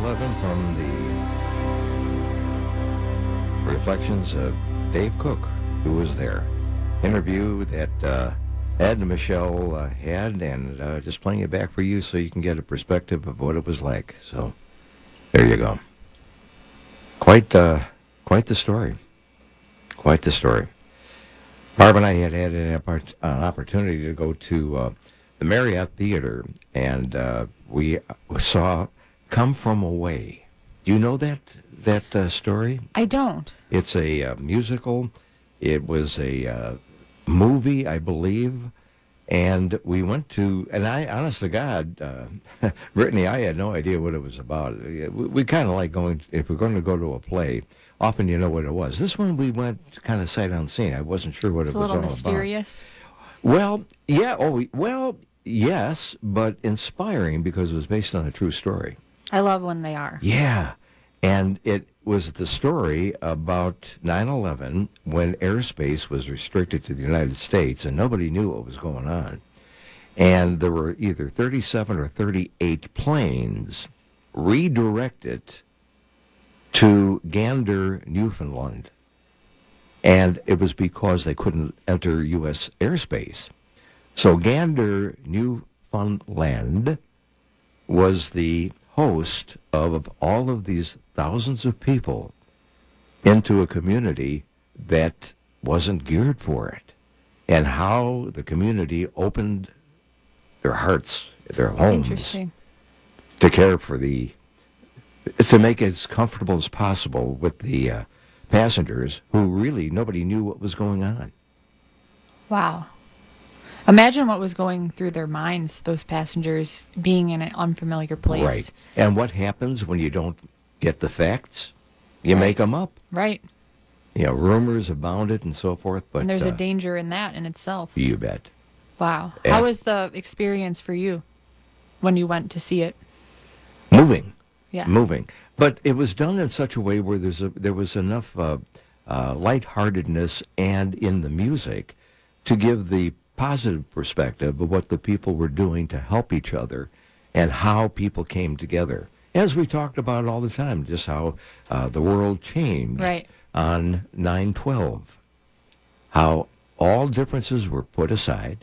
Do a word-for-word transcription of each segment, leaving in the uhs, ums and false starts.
eleven from the Reflections of Dave Cook, who was there. Interview that uh, Ed and Michelle uh, had, and uh, just playing it back for you so you can get a perspective of what it was like. So, there you go. Quite, uh, quite the story. Quite the story. Barb and I had had an, oppor- an opportunity to go to uh, the Marriott Theater, and uh, we saw Come From Away. Do you know that that uh, story? I don't. It's a uh, musical. It was a uh, movie, I believe, and we went to, and I, honest to God, uh, Brittany, I had no idea what it was about. We, we kind of like going, if we're going to go to a play, often you know what it was. This one we went kind of sight unseen. I wasn't sure what It's it was all about. It's a little mysterious. Well, yeah, oh, well, yes, but inspiring because it was based on a true story. I love when they are. Yeah, and it was the story about nine eleven when airspace was restricted to the United States and nobody knew what was going on. And there were either thirty-seven or thirty-eight planes redirected to Gander, Newfoundland. And it was because they couldn't enter U S airspace. So Gander, Newfoundland was the host of all of these thousands of people into a community that wasn't geared for it. And how the community opened their hearts, their homes, Interesting. to care for the, to make it as comfortable as possible with the uh, passengers who really, nobody knew what was going on. Wow. Imagine what was going through their minds, those passengers being in an unfamiliar place. Right. And what happens when you don't get the facts? You Right. make them up. Right. You know, rumors abounded and so forth. But And there's uh, a danger in that in itself. You bet. Wow. Yeah. How was the experience for you when you went to see it? Moving. Yeah. Moving. But it was done in such a way where there's a, there was enough uh, uh, lightheartedness and in the music to give the positive perspective of what the people were doing to help each other and how people came together. As we talked about all the time, just how uh, the world changed Right. on nine twelve. How all differences were put aside.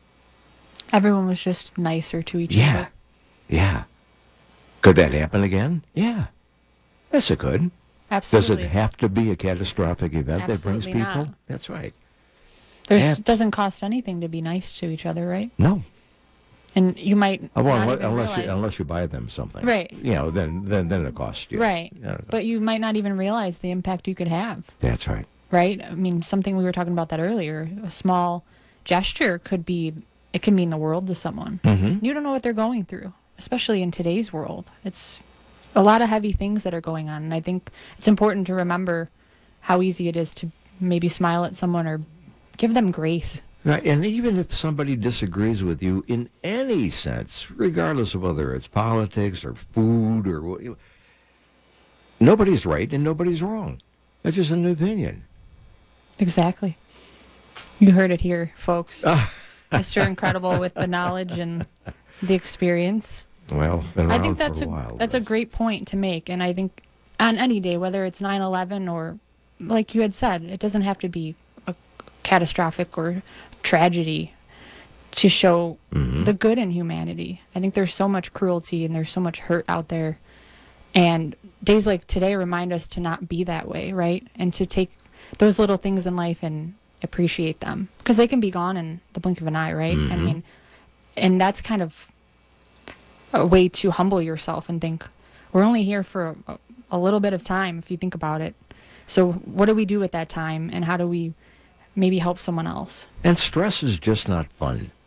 Everyone was just nicer to each Yeah. other. Yeah. Could that happen again? Yeah. Yes, it could. Absolutely. Does it have to be a catastrophic event that brings Absolutely people? not. That's right. There's Yeah. doesn't cost anything to be nice to each other, right? No. And you might Uh, well, not unless, even unless you realize, unless you buy them something, Right. You know, then then then it costs you. right? Yeah, But you might not even realize the impact you could have, that's right. right? I mean, something we were talking about that earlier. A small gesture could be it can mean the world to someone. Mm-hmm. You don't know what they're going through, especially in today's world. It's a lot of heavy things that are going on, and I think it's important to remember how easy it is to maybe smile at someone or give them grace. Right, and even if somebody disagrees with you in any sense, regardless of whether it's politics or food or what, nobody's right and nobody's wrong. That's just an opinion. Exactly. You heard it here, folks. Mister Incredible with the knowledge and the experience. Well, been around I think that's for a, a, while. that's but- a great point to make, and I think on any day, whether it's nine eleven or, like you had said, it doesn't have to be a catastrophic or tragedy to show Mhm. the good in humanity. I think there's so much cruelty and there's so much hurt out there, and days like today remind us to not be that way, right? And to take those little things in life and appreciate them, because they can be gone in the blink of an eye, right? I Mhm. mean, and that's kind of a way to humble yourself and think we're only here for a, a little bit of time if you think about it. So what do we do at that time, and how do we maybe help someone else? And stress is just not fun.